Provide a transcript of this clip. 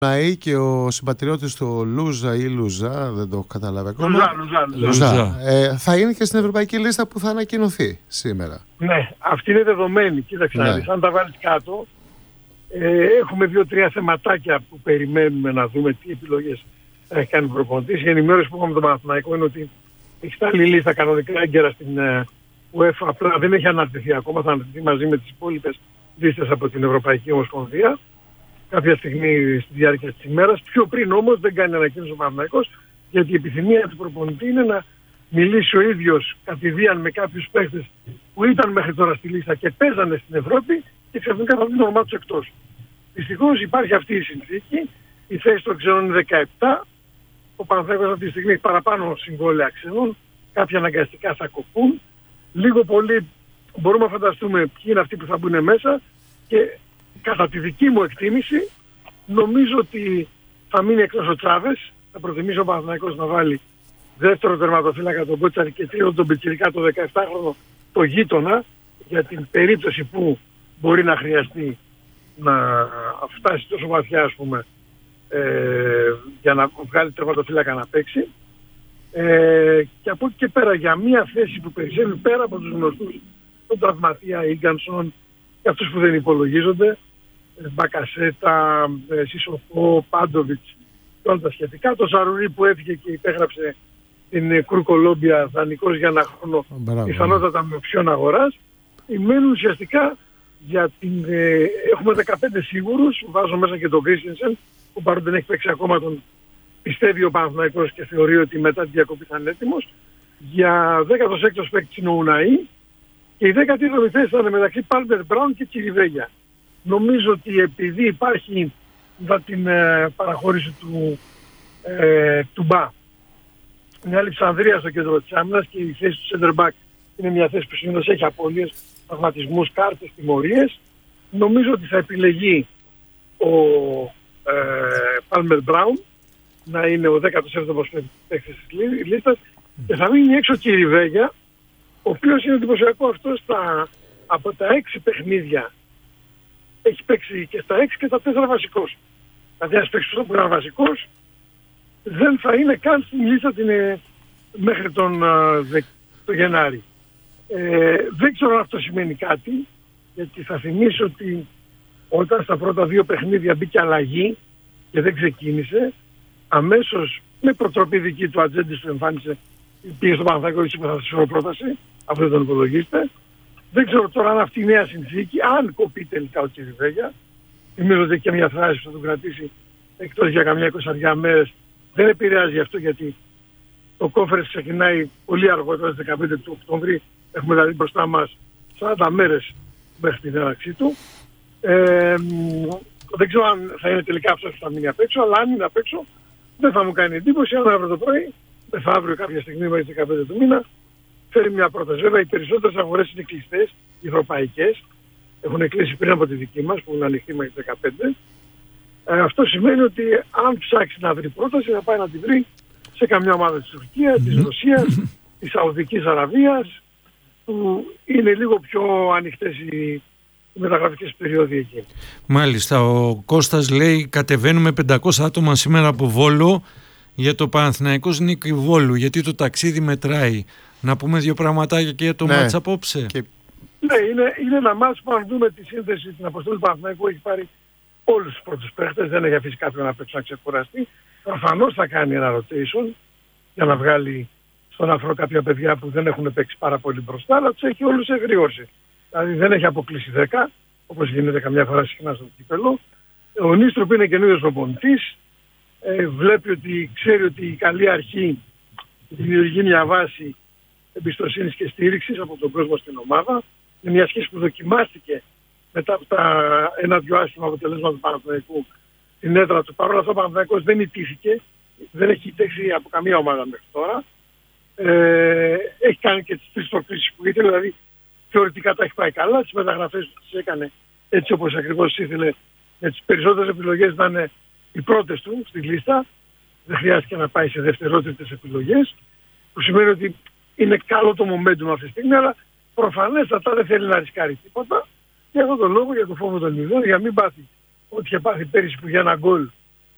Ναή και ο συμπατριώτης του Λούζα ή Λουζά, δεν το έχω καταλάβει ακόμα. Λουζά. Θα είναι και στην ευρωπαϊκή λίστα που θα ανακοινωθεί σήμερα. Ναι, αυτή είναι δεδομένη. Κοίταξε, αν τα βάλεις κάτω, έχουμε 2-3 θεματάκια που περιμένουμε να δούμε τι επιλογές θα έχει κάνει ο προπονητής. Η ενημέρωση που έχουμε με τον Παναθηναϊκό είναι ότι έχει στάλει λίστα κανονικά έγκαιρα στην UEFA, απλά δεν έχει αναρτηθεί ακόμα, θα αναρτηθεί μαζί με τις υπόλοιπες λίστες από την Ευρωπαϊκή Ομοσπονδία κάποια στιγμή στη διάρκεια της ημέρας. Πιο πριν όμως δεν κάνει ανακοίνωση ο Παναθηναϊκός, γιατί η επιθυμία του προπονητή είναι να μιλήσει ο ίδιος κατηδίαν με κάποιους παίχτες που ήταν μέχρι τώρα στη λίστα και παίζανε στην Ευρώπη και ξαφνικά θα δίνουν ονομά τους εκτός. Δυστυχώς υπάρχει αυτή η συνθήκη, η θέση των ξένων είναι 17, ο Παναθηναϊκός αυτή τη στιγμή έχει παραπάνω συμβόλαια ξένων, κάποια αναγκαστικά θα κοπούν, λίγο πολύ μπορούμε να φανταστούμε ποιοι είναι αυτοί που θα μπουν μέσα και κατά τη δική μου εκτίμηση νομίζω ότι θα μείνει εκτός ο Τσάβες, θα προτιμήσει ο Παναθηναϊκός να βάλει δεύτερο τερματοφύλακα τον Κότσαρη και τρίτο τον Πιτσιρικά το 17χρονο το γείτονα για την περίπτωση που μπορεί να χρειαστεί να φτάσει τόσο βαθιά ας πούμε για να βγάλει τερματοφύλακα να παίξει και από εκεί και πέρα για μια θέση που περισσεύει πέρα από τους γνωστούς τον Τραυματία, Ίγκανσον και αυτούς που δεν υπολογίζονται, Μπακασέτα, Σισοφό, Πάντοβιτς και όλα τα σχετικά, το Σαρουρί που έφυγε και υπέγραψε την Κρου Κολόμπια δανεικός για ένα χρόνο, πιθανότατα με οψιόν αγοράς, μένουν ουσιαστικά για την... έχουμε 15 σίγουρους, βάζω μέσα και τον Κρίστινσεν, που παρότι δεν έχει παίξει ακόμα τον πιστεύει ο Παναθηναϊκός και θεωρεί ότι μετά τη διακοπή θα είναι έτοιμος. Για 16ος παίκτης είναι ο Ουναή και η 17η θέση θα είναι μεταξύ Πάλμερ Μπράουν και Τσιριβέγια. Νομίζω ότι επειδή υπάρχει την παραχώρηση του Μπα, μια Αλεξανδρία στο κέντρο της άμυνας και η θέση του center back είναι μια θέση που συνήθως έχει απώλειες, τραυματισμούς, κάρτες, τιμωρίες. Νομίζω ότι θα επιλεγεί ο Πάλμερ Μπράουν να είναι ο 17ος παίκτης της λίστας και θα μείνει έξω και η Ριβέγια, ο οποίος είναι εντυπωσιακό αυτό από τα 6 παιχνίδια έχει παίξει και στα 6 και τα 4 βασικός. Δηλαδή αν παίξει αυτό που είναι βασικός δεν θα είναι καν στην λίστα μέχρι τον Γενάρη. Δεν ξέρω αν αυτό σημαίνει κάτι, γιατί θα θυμίσω ότι όταν στα πρώτα 2 παιχνίδια μπήκε αλλαγή και δεν ξεκίνησε, αμέσως με προτροπή δική του ατζέντης του εμφάνισε, πήγε στο Παναθηναϊκό και θα σας φέρω πρόταση, αυτό δεν τον υπολογίστε. Δεν ξέρω τώρα αν αυτή η νέα συνθήκη, αν κοπεί τελικά ο Τσιριβέγια, νομίζω ότι και μια φράση που θα τον κρατήσει εκτός για καμιά 20 μέρες, δεν επηρεάζει αυτό γιατί το conference ξεκινάει πολύ αργότερα, στις 15 του Οκτώβρη, έχουμε δηλαδή μπροστά μας 40 μέρες μέχρι την έναρξή του. Δεν ξέρω αν θα είναι τελικά αυτό που θα μείνει απ' έξω, αλλά αν είναι απ' έξω δεν θα μου κάνει εντύπωση αν αύριο το πρωί, μεθαύριο κάποια στιγμή μέχρι τις 15 του μήνα, φέρει μια πρόταση. Βέβαια οι περισσότερες αγορές είναι κλειστές, οι ευρωπαϊκές, έχουν κλείσει πριν από τη δική μας που είναι ανοιχτή μέχρι τις 15. Αυτό σημαίνει ότι αν ψάξει να βρει πρόταση θα πάει να τη βρει σε καμιά ομάδα της Τουρκίας, της Ρωσίας, της Σαουδικής Αραβίας, που είναι λίγο πιο ανοιχτές οι μεταγραφικές περιόδοι εκεί. Μάλιστα, ο Κώστας λέει κατεβαίνουμε 500 άτομα σήμερα από Βόλο για το Παναθηναϊκός Νίκη Βόλου, γιατί το ταξίδι μετράει. Να πούμε 2 πραγματάκια και για το μάτς απόψε. Ναι, είναι ένα μάτς που αν δούμε τη σύνθεση την αποστολή του Παναθηναϊκού έχει πάρει όλους τους πρώτους παίχτες, δεν έχει αφήσει κάποιον να παίξει να ξεκουραστεί. Προφανώς θα κάνει ένα rotation για να βγάλει στον αφρό κάποια παιδιά που δεν έχουν παίξει πάρα πολύ μπροστά, αλλά τους έχει όλους εγρήγορσει. Δηλαδή δεν έχει αποκλείσει 10, όπως γίνεται καμιά φορά συχνά στο κύπελλο. Ο Νίστροπ είναι καινούργιος προπονητής, βλέπει ότι ξέρει ότι η καλή αρχή δημιουργεί μια βάση εμπιστοσύνης και στήριξης από τον κόσμο στην ομάδα. Είναι μια σχέση που δοκιμάστηκε μετά από τα 1-2 άσχημα αποτελέσματα του Παναθηναϊκού στην έδρα του. Παρ' όλα αυτά ο Παναθηναϊκός δεν ιτήθηκε, δεν έχει ιτήσει από καμία ομάδα μέχρι τώρα. Έχει κάνει και τις 3 προκρίσεις που ήθελε, δηλαδή θεωρητικά τα έχει πάει καλά. Τις μεταγραφές που τις έκανε έτσι όπως ακριβώς ήθελε, με τις περισσότερες επιλογές να είναι οι πρώτες του στη λίστα. Δεν χρειάστηκε να πάει σε δευτερότητες επιλογές, που σημαίνει ότι είναι καλό το momentum αυτή τη στιγμή, αλλά προφανέστατα δεν θέλει να ρισκάρει τίποτα. Για αυτόν τον λόγο, για το φόβο των ιδεών, για να μην πάθει ό,τι είχε πάθει πέρυσι που για ένα γκολ